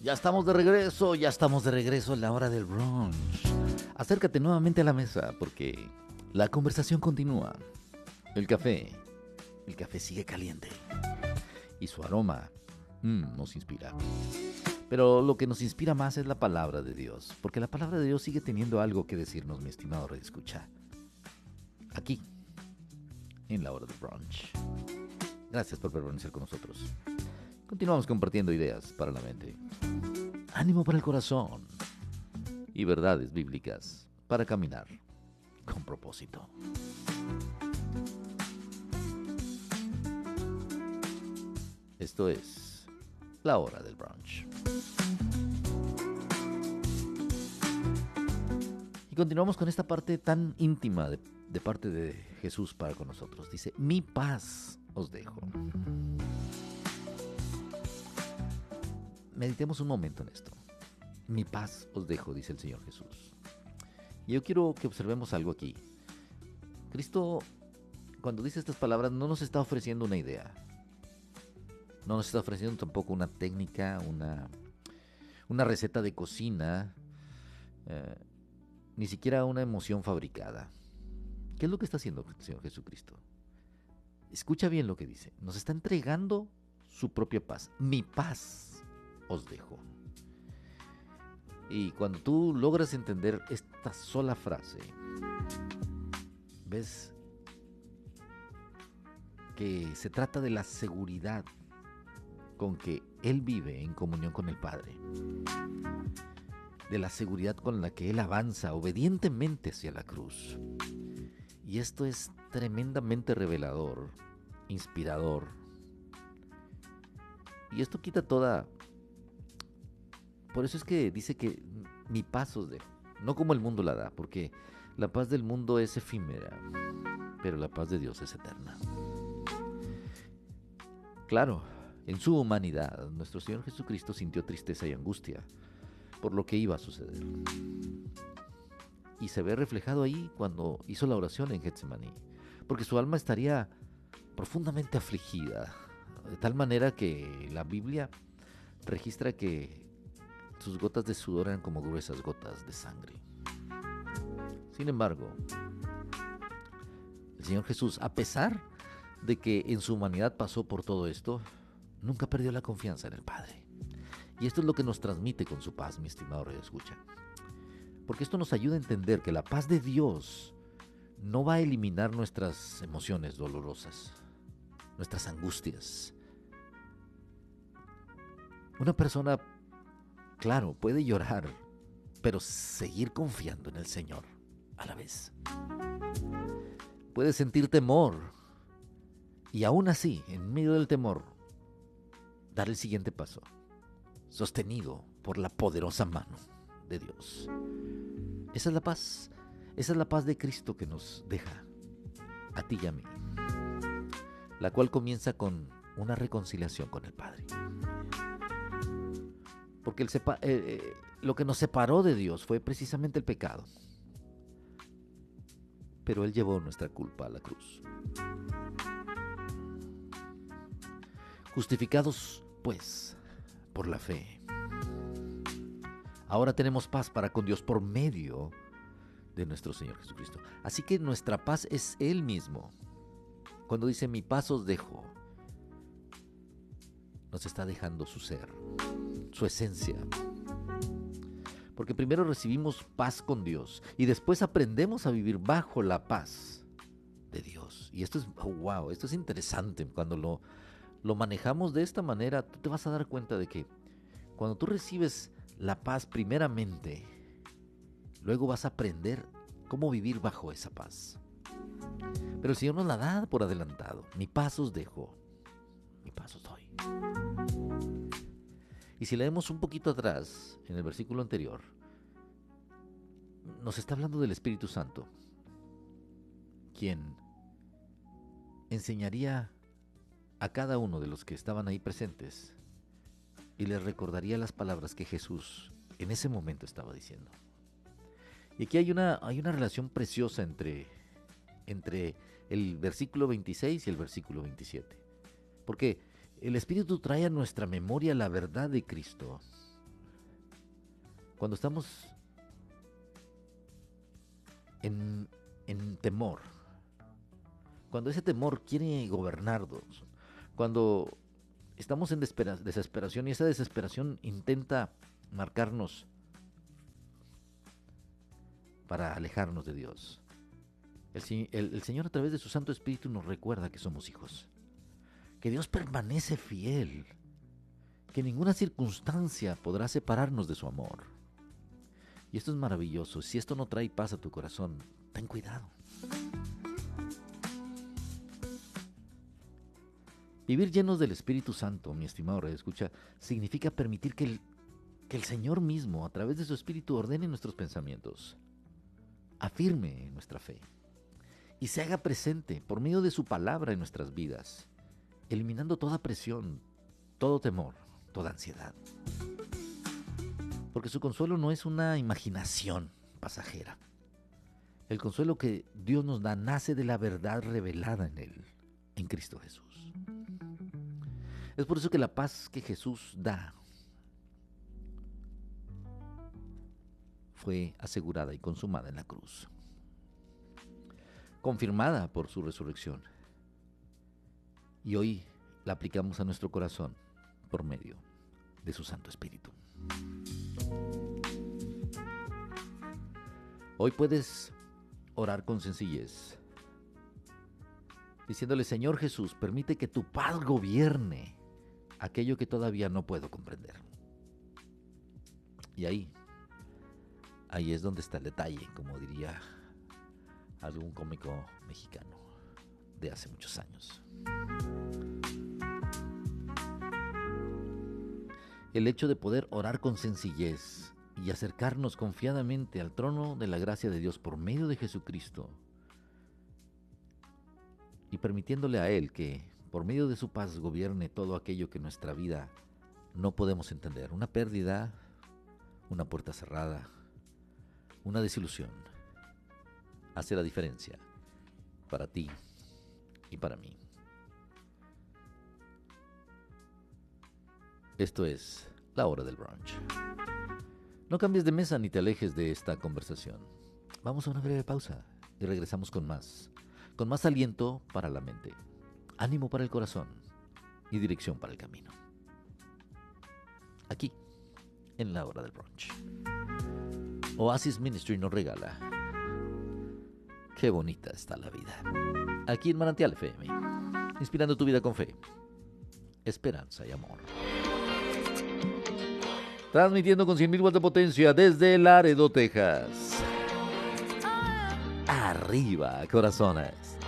Ya estamos de regreso en la hora del brunch. Acércate nuevamente a la mesa porque la conversación continúa. El café, el café sigue caliente y su aroma nos inspira. Pero lo que nos inspira más es la palabra de Dios, porque la palabra de Dios sigue teniendo algo que decirnos, mi estimado Rey Escucha. Aquí, en la hora del brunch. Gracias por permanecer con nosotros. Continuamos compartiendo ideas para la mente, ánimo para el corazón y verdades bíblicas para caminar con propósito. Esto es la hora del brunch. Y continuamos con esta parte tan íntima de parte de Jesús para con nosotros. Dice, mi paz os dejo. Meditemos un momento en esto. Mi paz os dejo, dice el Señor Jesús. Y yo quiero que observemos algo aquí. Cristo, cuando dice estas palabras, no nos está ofreciendo una idea. No nos está ofreciendo tampoco una técnica, una receta de cocina, ni siquiera una emoción fabricada. ¿Qué es lo que está haciendo el Señor Jesucristo? Escucha bien lo que dice. Nos está entregando su propia paz. Mi paz os dejo. Y cuando tú logras entender esta sola frase, ves que se trata de la seguridad con que Él vive en comunión con el Padre, de la seguridad con la que Él avanza obedientemente hacia la cruz. Y esto es tremendamente revelador, inspirador. Y esto quita toda... Por eso es que dice que mi paz os dejo, no como el mundo la da, porque la paz del mundo es efímera, pero la paz de Dios es eterna. Claro, en su humanidad, nuestro Señor Jesucristo sintió tristeza y angustia por lo que iba a suceder. Y se ve reflejado ahí cuando hizo la oración en Getsemaní, porque su alma estaría profundamente afligida, de tal manera que la Biblia registra que sus gotas de sudor eran como gruesas gotas de sangre. Sin embargo, el Señor Jesús, a pesar de que en su humanidad pasó por todo esto, nunca perdió la confianza en el Padre. Y esto es lo que nos transmite con su paz, mi estimado Radio Escucha. Porque esto nos ayuda a entender que la paz de Dios no va a eliminar nuestras emociones dolorosas, nuestras angustias. Una persona, claro, puede llorar, pero seguir confiando en el Señor a la vez. Puede sentir temor y aún así, en medio del temor, dar el siguiente paso, sostenido por la poderosa mano de Dios. Esa es la paz de Cristo que nos deja a ti y a mí, la cual comienza con una reconciliación con el Padre. Porque lo que nos separó de Dios fue precisamente el pecado. Pero Él llevó nuestra culpa a la cruz. Justificados, pues, por la fe, ahora tenemos paz para con Dios por medio de nuestro Señor Jesucristo. Así que nuestra paz es Él mismo. Cuando dice mi paz os dejo, nos está dejando su ser, su esencia. Porque primero recibimos paz con Dios y después aprendemos a vivir bajo la paz de Dios. Y esto es, wow, esto es interesante. Cuando lo manejamos de esta manera, tú te vas a dar cuenta de que cuando tú recibes la paz primeramente, luego vas a aprender cómo vivir bajo esa paz. Pero el Señor nos la da por adelantado. Mi paz os dejo, mi paz os doy. Y si leemos un poquito atrás, en el versículo anterior, nos está hablando del Espíritu Santo, quien enseñaría a cada uno de los que estaban ahí presentes y les recordaría las palabras que Jesús en ese momento estaba diciendo. Y aquí hay una relación preciosa entre el versículo 26 y el versículo 27. Porque el Espíritu trae a nuestra memoria la verdad de Cristo Cuando estamos en temor, cuando ese temor quiere gobernarnos, cuando estamos en desesperación y esa desesperación intenta marcarnos para alejarnos de Dios, el Señor a través de su Santo Espíritu nos recuerda que somos hijos, que Dios permanece fiel, que ninguna circunstancia podrá separarnos de su amor. Y esto es maravilloso. Si esto no trae paz a tu corazón, ten cuidado. Vivir llenos del Espíritu Santo, mi estimado Radio Escucha, significa permitir que el Señor mismo, a través de su Espíritu, ordene nuestros pensamientos, afirme nuestra fe y se haga presente por medio de su palabra en nuestras vidas, eliminando toda presión, todo temor, toda ansiedad. Porque su consuelo no es una imaginación pasajera. El consuelo que Dios nos da nace de la verdad revelada en Él, en Cristo Jesús. Es por eso que la paz que Jesús da fue asegurada y consumada en la cruz, confirmada por su resurrección. Y hoy la aplicamos a nuestro corazón por medio de su Santo Espíritu. Hoy puedes orar con sencillez, diciéndole: Señor Jesús, permite que tu paz gobierne aquello que todavía no puedo comprender. Y ahí es donde está el detalle, como diría algún cómico mexicano de hace muchos años. El hecho de poder orar con sencillez y acercarnos confiadamente al trono de la gracia de Dios por medio de Jesucristo, y permitiéndole a Él que por medio de su paz gobierne todo aquello que en nuestra vida no podemos entender. Una pérdida, una puerta cerrada, una desilusión, hace la diferencia para ti y para mí. Esto es La Hora del Brunch. No cambies de mesa ni te alejes de esta conversación. Vamos a una breve pausa y regresamos con más aliento para la mente, ánimo para el corazón y dirección para el camino. Aquí, en La Hora del Brunch. Oasis Ministry nos regala Qué bonita está la vida. Aquí en Manantial FM, inspirando tu vida con fe, esperanza y amor. Transmitiendo con 100.000 watts de potencia desde Laredo, Texas. Arriba, corazones.